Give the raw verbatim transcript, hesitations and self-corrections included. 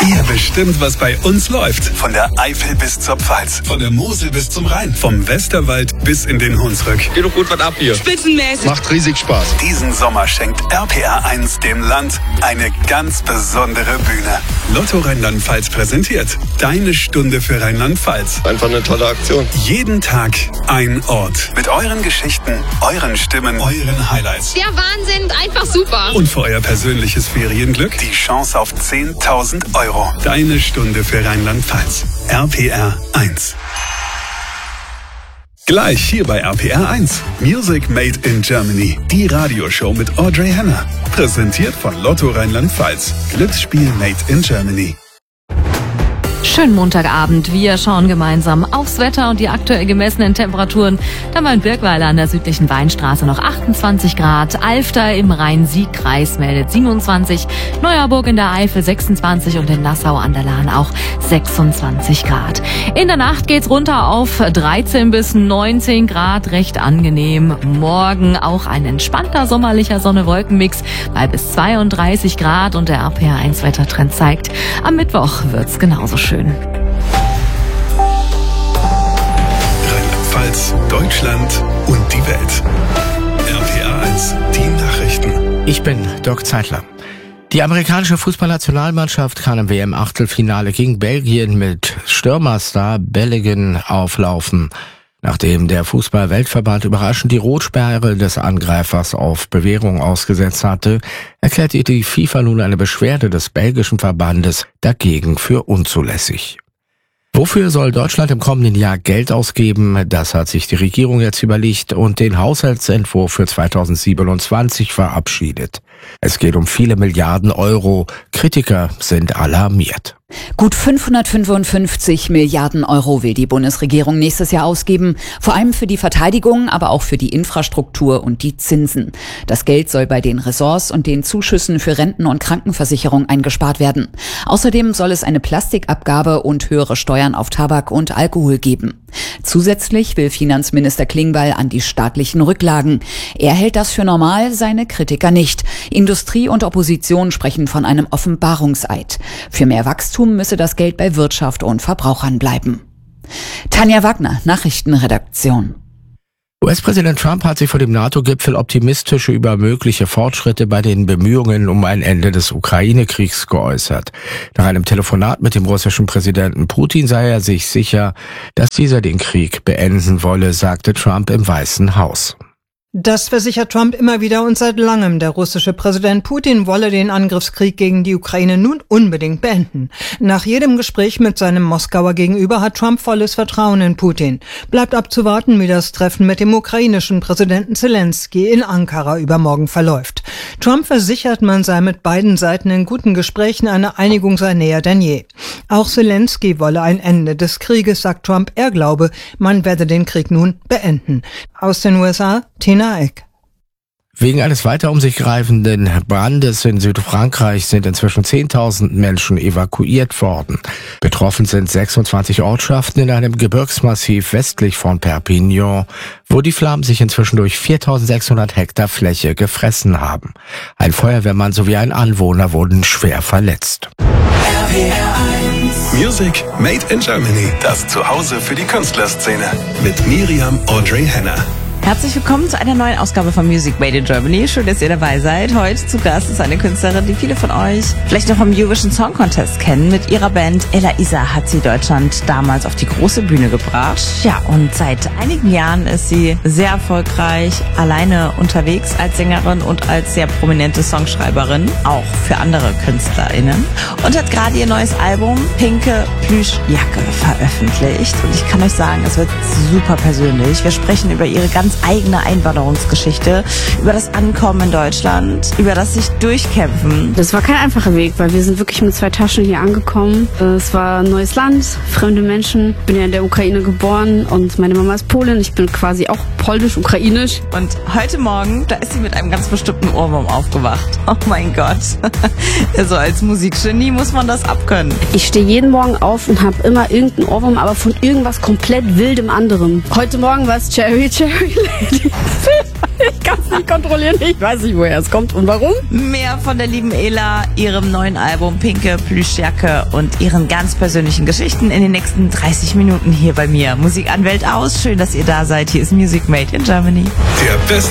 Ihr bestimmt, was bei uns läuft. Von der Eifel bis zur Pfalz. Von der Mosel bis zum Rhein. Vom Westerwald bis in den Hunsrück. Geht doch gut was ab hier. Spitzenmäßig. Macht riesig Spaß. Diesen Sommer schenkt R P R eins dem Land eine ganz besondere Bühne. Lotto Rheinland-Pfalz präsentiert Deine Stunde für Rheinland-Pfalz. Einfach eine tolle Aktion. Jeden Tag ein Ort. Mit euren Geschichten, euren Stimmen, euren Highlights. Der Wahnsinn, einfach super. Und für euer persönliches Ferienglück die Chance auf zehntausend Euro. Deine Stunde für Rheinland-Pfalz. R P R eins. Gleich hier bei R P R eins. Music Made in Germany. Die Radioshow mit Audrey Henner. Präsentiert von Lotto Rheinland-Pfalz. Glücksspiel Made in Germany. Schönen Montagabend. Wir schauen gemeinsam aufs Wetter und die aktuell gemessenen Temperaturen. Da mal in Birkweiler an der südlichen Weinstraße noch achtundzwanzig Grad. Alfter im Rhein-Sieg-Kreis meldet siebenundzwanzig. Neuerburg in der Eifel sechsundzwanzig und in Nassau an der Lahn auch sechsundzwanzig Grad. In der Nacht geht's runter auf dreizehn bis neunzehn Grad. Recht angenehm. Morgen auch ein entspannter sommerlicher Sonne-Wolken-Mix bei bis zweiunddreißig Grad. Und der R P R eins Wettertrend zeigt, am Mittwoch wird's genauso schön. Rheinland-Pfalz, Deutschland und die Welt. R P R eins, die Nachrichten. Ich bin Dirk Zeitler. Die amerikanische Fußballnationalmannschaft kann im W M-Achtelfinale gegen Belgien mit Stürmerstar Bellingham auflaufen. Nachdem der Fußball-Weltverband überraschend die Rotsperre des Angreifers auf Bewährung ausgesetzt hatte, erklärte die FIFA nun eine Beschwerde des belgischen Verbandes dagegen für unzulässig. Wofür soll Deutschland im kommenden Jahr Geld ausgeben? Das hat sich die Regierung jetzt überlegt und den Haushaltsentwurf für zweitausendsiebenundzwanzig verabschiedet. Es geht um viele Milliarden Euro. Kritiker sind alarmiert. Gut fünfhundertfünfundfünfzig Milliarden Euro will die Bundesregierung nächstes Jahr ausgeben. Vor allem für die Verteidigung, aber auch für die Infrastruktur und die Zinsen. Das Geld soll bei den Ressorts und den Zuschüssen für Renten- und Krankenversicherung eingespart werden. Außerdem soll es eine Plastikabgabe und höhere Steuern auf Tabak und Alkohol geben. Zusätzlich will Finanzminister Klingbeil an die staatlichen Rücklagen. Er hält das für normal, seine Kritiker nicht. Industrie und Opposition sprechen von einem Offenbarungseid. Für mehr Wachstum müsse das Geld bei Wirtschaft und Verbrauchern bleiben. Tanja Wagner, Nachrichtenredaktion. U S-Präsident Trump hat sich vor dem NATO-Gipfel optimistisch über mögliche Fortschritte bei den Bemühungen um ein Ende des Ukraine-Kriegs geäußert. Nach einem Telefonat mit dem russischen Präsidenten Putin sei er sich sicher, dass dieser den Krieg beenden wolle, sagte Trump im Weißen Haus. Das versichert Trump immer wieder und seit langem. Der russische Präsident Putin wolle den Angriffskrieg gegen die Ukraine nun unbedingt beenden. Nach jedem Gespräch mit seinem Moskauer Gegenüber hat Trump volles Vertrauen in Putin. Bleibt abzuwarten, wie das Treffen mit dem ukrainischen Präsidenten Zelensky in Ankara übermorgen verläuft. Trump versichert, man sei mit beiden Seiten in guten Gesprächen, eine Einigung sei näher denn je. Auch Zelensky wolle ein Ende des Krieges, sagt Trump. Er glaube, man werde den Krieg nun beenden. Aus den U S A, Tina Eck. Wegen eines weiter um sich greifenden Brandes in Südfrankreich sind inzwischen zehntausend Menschen evakuiert worden. Betroffen sind sechsundzwanzig Ortschaften in einem Gebirgsmassiv westlich von Perpignan, wo die Flammen sich inzwischen durch viertausendsechshundert Hektar Fläche gefressen haben. Ein Feuerwehrmann sowie ein Anwohner wurden schwer verletzt. R P R eins. Music Made in Germany. Das Zuhause für die Künstlerszene. Mit Miriam Audrey Henner. Herzlich willkommen zu einer neuen Ausgabe von Music Made in Germany. Schön, dass ihr dabei seid. Heute zu Gast ist eine Künstlerin, die viele von euch vielleicht noch vom Eurovision Song Contest kennen. Mit ihrer Band Ella Isa hat sie Deutschland damals auf die große Bühne gebracht. Ja, und seit einigen Jahren ist sie sehr erfolgreich, alleine unterwegs als Sängerin und als sehr prominente Songschreiberin, auch für andere KünstlerInnen. Und hat gerade ihr neues Album Pinke Plüschjacke veröffentlicht. Und ich kann euch sagen, es wird super persönlich. Wir sprechen über ihre ganz eigene Einwanderungsgeschichte, über das Ankommen in Deutschland, über das sich durchkämpfen. Das war kein einfacher Weg, weil wir sind wirklich mit zwei Taschen hier angekommen. Es war ein neues Land, fremde Menschen. Ich bin ja in der Ukraine geboren und meine Mama ist Polin. Ich bin quasi auch polnisch-ukrainisch. Und heute Morgen, da ist sie mit einem ganz bestimmten Ohrwurm aufgewacht. Oh mein Gott. Also als Musikgenie muss man das abkönnen. Ich stehe jeden Morgen auf und habe immer irgendeinen Ohrwurm, aber von irgendwas komplett wildem anderem. Heute Morgen war es Cherry, Cherry Lady. Ich kann es nicht kontrollieren, ich weiß nicht, woher es kommt und warum. Mehr von der lieben Ela, ihrem neuen Album Pinke Plüschjacke und ihren ganz persönlichen Geschichten in den nächsten dreißig Minuten hier bei mir. Musik an Welt aus, schön, dass ihr da seid. Hier ist Music Made in Germany. Der beste